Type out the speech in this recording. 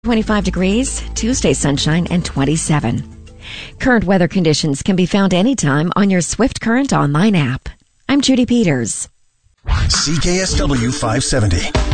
25 degrees, Tuesday sunshine, and 27. Current weather conditions can be found anytime on your Swift Current online app. I'm Judy Peters. CKSW 570.